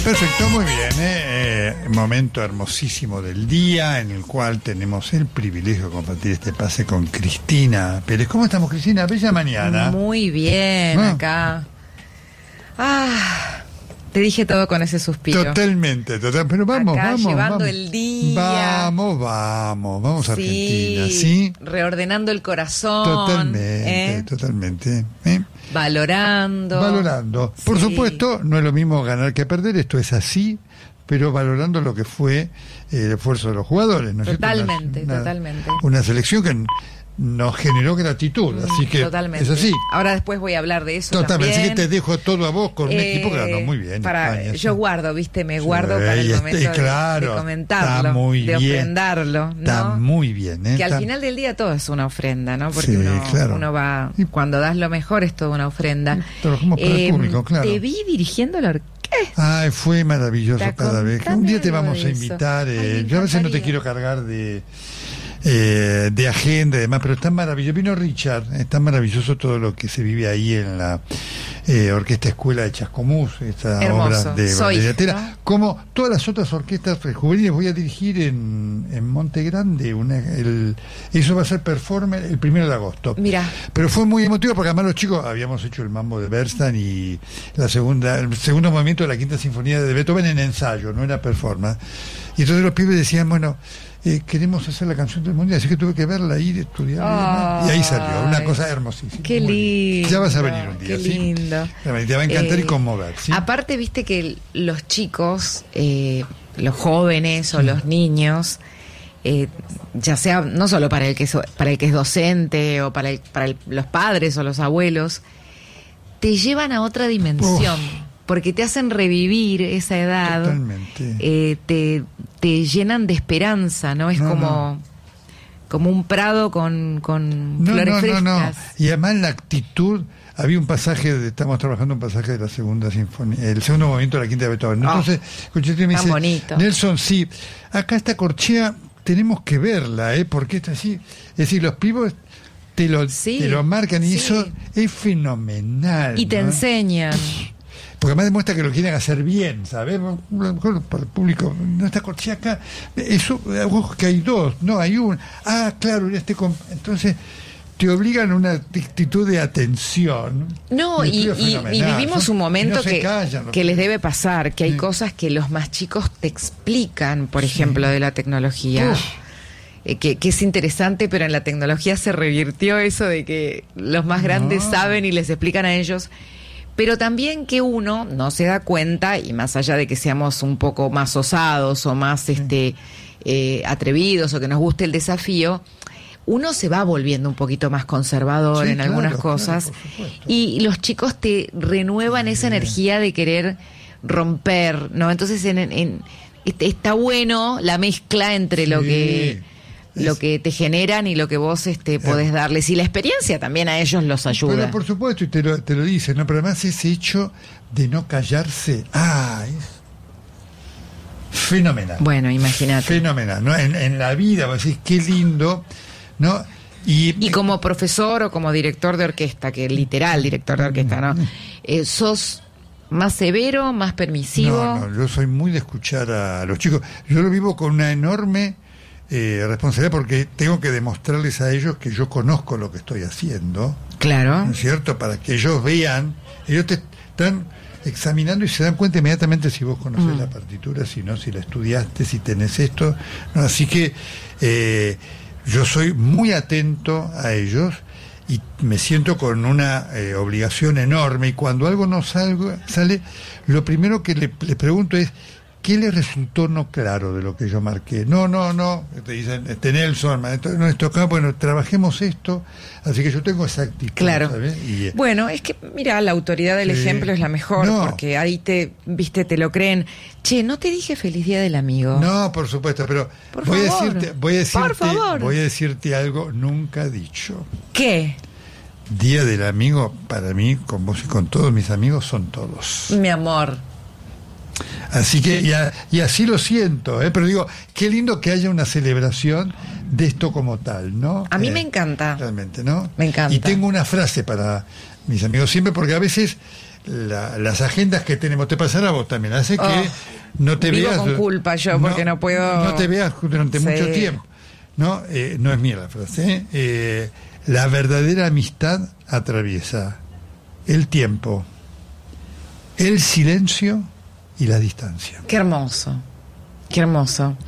Perfecto, muy bien. Momento hermosísimo del día en el cual tenemos el privilegio de compartir este pase con Cristina Pérez. ¿Cómo estamos, Cristina? Bella mañana. Muy bien, acá. Te dije todo con ese suspiro. Totalmente, pero vamos, acá, vamos. Llevando vamos. el día. Vamos a Argentina, ¿sí? Reordenando el corazón. Totalmente. Valorando. Por supuesto, no es lo mismo ganar que perder, esto es así, pero valorando lo que fue el esfuerzo de los jugadores, ¿no es cierto? Totalmente. Una selección que nos generó gratitud, así que totalmente. es así. Ahora después voy a hablar de eso. Totalmente, también. así que te dejo todo a vos con un equipo que ganó muy bien. España, yo guardo, me guardo para el momento de comentarlo, de ofrendarlo, ¿no? Está muy bien, Que al final del día todo es una ofrenda, ¿no? Porque uno va, cuando das lo mejor es toda una ofrenda. Trabajamos para el público, claro. Te vi dirigiendo la orquesta. Ay, fue maravilloso cada vez. Un día te vamos a invitar. Yo a veces no te quiero cargar de agenda y demás, pero está maravilloso. Vino Richard, está maravilloso todo lo que se vive ahí en la Orquesta Escuela de Chascomús, esta hermoso. Obra de Valderatera, ¿no? Como todas las otras orquestas juveniles. Voy a dirigir en Monte Grande, eso va a ser performance el 1 de agosto. Mira. Pero fue muy emotivo porque además los chicos habíamos hecho el mambo de Bernstein y el segundo movimiento de la Quinta Sinfonía de Beethoven en ensayo, no era performance. Y entonces los pibes decían, bueno, queremos hacer la canción del mundial, así que tuve que verla, ir, estudiar, y ahí salió, una cosa hermosísima. Qué lindo. Ya vas a venir un día, qué ¿sí? lindo. Te va a encantar y conmover, ¿sí? Aparte, viste que los chicos, los jóvenes o los niños, ya sea no solo para el que es docente o para los padres o los abuelos, te llevan a otra dimensión. Porque te hacen revivir esa edad. Totalmente. Te llenan de esperanza, ¿no? Es como un prado con flores frescas. No. Y además la actitud. Había un pasaje, estamos trabajando un pasaje de la segunda sinfonía, el segundo movimiento de la Quinta de Beethoven. Entonces, me dice, bonito. Nelson, sí, acá esta corchea tenemos que verla, porque está así. Es decir, los pibos te lo marcan y eso es fenomenal. Y te enseñan. Porque además demuestra que lo quieren hacer bien, ¿sabes? Para el público, no está corchea acá, eso, que hay dos, no, hay una. Claro, entonces te obligan a una actitud de atención. No, y vivimos un momento que les debe pasar, que hay cosas que los más chicos te explican, por ejemplo, de la tecnología. Que es interesante, pero en la tecnología se revirtió eso de que los más grandes saben y les explican a ellos. Pero también que uno no se da cuenta, y más allá de que seamos un poco más osados o más atrevidos o que nos guste el desafío, uno se va volviendo un poquito más conservador en algunas cosas, y los chicos te renuevan esa energía de querer romper, ¿no? Entonces está bueno la mezcla entre lo que te generan y lo que vos podés darles, y la experiencia también a ellos los ayuda. Bueno, por supuesto, y te lo dicen, ¿no? Pero además ese hecho de no callarse, es fenomenal. Bueno, imagínate. Fenomenal, ¿no? En la vida, vos decís, qué lindo, ¿no? Y como profesor o como director de orquesta, que literal director de orquesta, ¿no? ¿Sos más severo, más permisivo? No, yo soy muy de escuchar a los chicos. Yo lo vivo con una enorme responsabilidad, porque tengo que demostrarles a ellos que yo conozco lo que estoy haciendo. Claro. ¿No es cierto? Para que ellos vean, ellos te están examinando y se dan cuenta inmediatamente si vos conocés la partitura, si no, si la estudiaste, si tenés esto. No, así que yo soy muy atento a ellos y me siento con una obligación enorme, y cuando algo no sale, lo primero que le pregunto es: ¿qué le resultó no claro de lo que yo marqué? No, te dicen, Nelson, no es toca, bueno, trabajemos esto, así que yo tengo esa actitud. Claro. ¿Sabes? Bueno, es que, mira, la autoridad del ejemplo es la mejor, porque ahí te lo creen. Che, ¿no te dije feliz día del amigo? No, por supuesto, pero voy a decirte algo nunca dicho. ¿Qué? Día del amigo, para mí, con vos y con todos mis amigos, son todos. Mi amor. Así que, y así lo siento, pero digo, qué lindo que haya una celebración de esto como tal, ¿no? A mí me encanta. Realmente, ¿no? Me encanta. Y tengo una frase para mis amigos siempre, porque a veces las agendas que tenemos, te pasará a vos también, hace que no te vivo veas con culpa yo porque no puedo, no te veas durante mucho tiempo, no es mía la frase, la verdadera amistad atraviesa el tiempo, el silencio y la distancia. Qué hermoso, qué hermoso.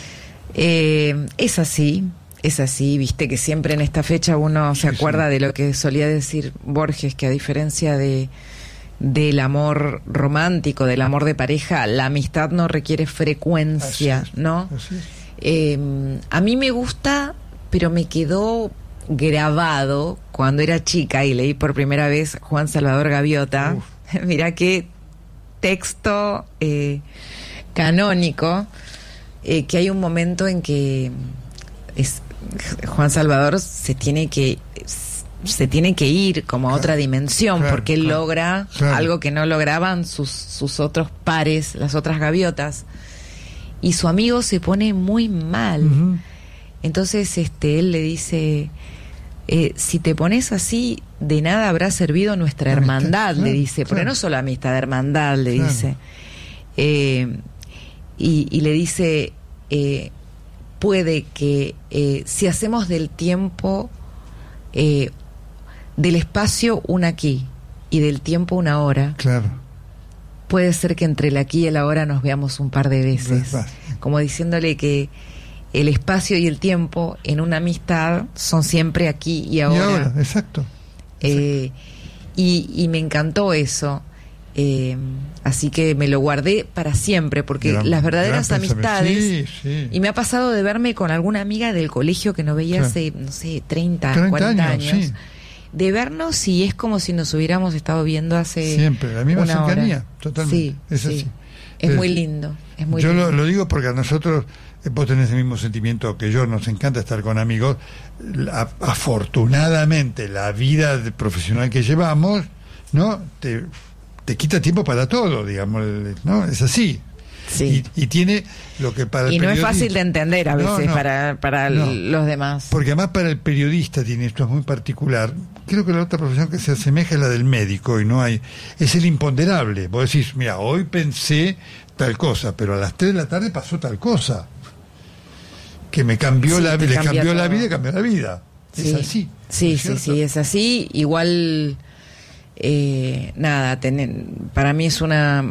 Es así, viste que siempre en esta fecha uno se acuerda de lo que solía decir Borges, que a diferencia del amor romántico, del amor de pareja, la amistad no requiere frecuencia, ¿no? Así es. A mí me gusta, pero me quedó grabado cuando era chica y leí por primera vez Juan Salvador Gaviota. Mirá qué texto canónico, que hay un momento en que Juan Salvador se tiene que ir como a otra dimensión, porque él logra algo que no lograban sus otros pares, las otras gaviotas, y su amigo se pone muy mal. Entonces él le dice, si te pones así, de nada habrá servido nuestra hermandad, le dice, porque no solo amistad, hermandad, le dice. Y le dice, puede que si hacemos del tiempo, del espacio un aquí y del tiempo una hora, puede ser que entre el aquí y el ahora nos veamos un par de veces, como diciéndole que el espacio y el tiempo en una amistad son siempre aquí y ahora. Y ahora, exacto. Y me encantó eso. Así que me lo guardé para siempre, porque las verdaderas amistades, y me ha pasado de verme con alguna amiga del colegio que no veía hace, no sé, 30 40 años, de vernos y es como si nos hubiéramos estado viendo hace siempre, la misma cercanía, hora. Totalmente. Así. Es muy lindo, es muy yo lindo. Lo digo porque a nosotros, vos tenés el mismo sentimiento que yo, nos encanta estar con amigos. Afortunadamente la vida profesional que llevamos, ¿no? Te quita tiempo para todo, digamos, ¿no? Es así. Sí. Y tiene lo que para el periodista... Y no es fácil de entender a veces para los demás. Porque además para el periodista tiene esto, es muy particular. Creo que la otra profesión que se asemeja es la del médico, y no hay... Es el imponderable. Vos decís, mira, hoy pensé tal cosa, pero a las 3 de la tarde pasó tal cosa. Que me cambió la vida, le cambió la vida y cambió la vida. Sí. Es así. Sí, es así. Igual... para mí es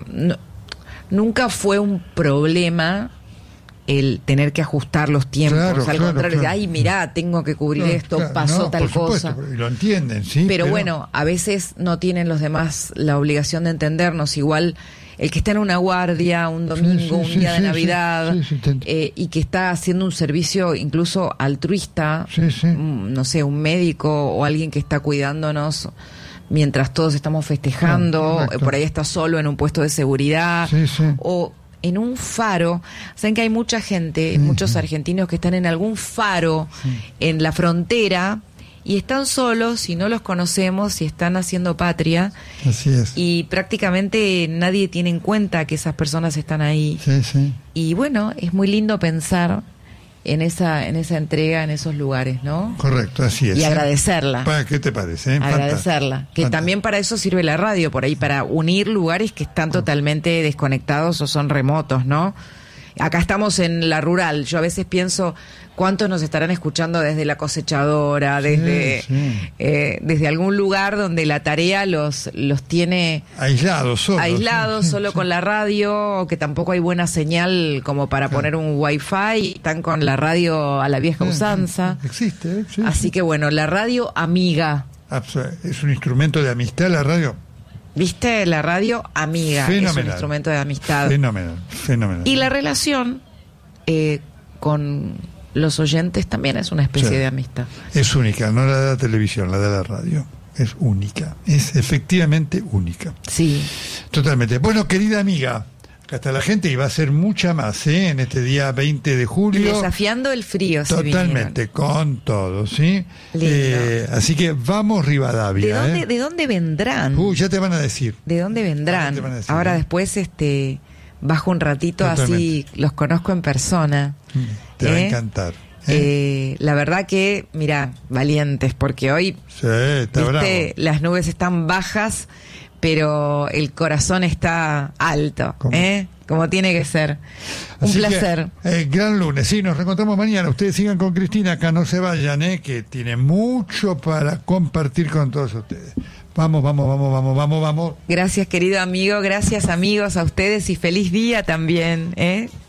nunca fue un problema el tener que ajustar los tiempos, al contrario, ay, mirá, tengo que cubrir esto, pasó tal cosa, y lo entienden, sí, pero bueno, a veces no tienen los demás la obligación de entendernos. Igual el que está en una guardia un domingo, un día de Navidad, y que está haciendo un servicio incluso altruista, no sé, un médico o alguien que está cuidándonos mientras todos estamos festejando, por ahí está solo en un puesto de seguridad, o en un faro. Saben que hay mucha gente, muchos argentinos que están en algún faro en la frontera y están solos y no los conocemos y están haciendo patria. Así es. Y prácticamente nadie tiene en cuenta que esas personas están ahí. Y bueno, es muy lindo pensar en esa entrega, en esos lugares, ¿no? Correcto, así es. Y agradecerla. ¿Qué te parece? Agradecerla. Que también para eso sirve la radio, por ahí, para unir lugares que están totalmente desconectados o son remotos, ¿no? Acá estamos en la rural. Yo a veces pienso cuántos nos estarán escuchando desde la cosechadora, desde algún lugar donde la tarea los tiene aislados, solo con la radio, o que tampoco hay buena señal como para poner un wifi, están con la radio a la vieja usanza. Existe, Así que bueno, la radio amiga. Es un instrumento de amistad la radio. ¿Viste? La radio amiga. Fenomenal. Es un instrumento de amistad. Fenomenal. Y la relación con los oyentes también es una especie de amistad. Es única, no la de la televisión, la de la radio. Es única, es efectivamente única. Sí. Totalmente. Bueno, querida amiga, acá está la gente y va a ser mucha más, en este día 20 de julio. Y desafiando el frío. Totalmente, con todo, ¿sí? Así que vamos Rivadavia. ¿De dónde vendrán? Ya te van a decir. ¿De dónde vendrán? Ahora después bajo un ratito, así los conozco en persona. Te va a encantar. La verdad que, mira, valientes, porque hoy está bravo. Las nubes están bajas, pero el corazón está alto, como tiene que ser. Un Así placer. Gran lunes, sí, nos reencontramos mañana. Ustedes sigan con Cristina, acá no se vayan, que tiene mucho para compartir con todos ustedes. Vamos. Gracias, querido amigo, gracias amigos a ustedes y feliz día también,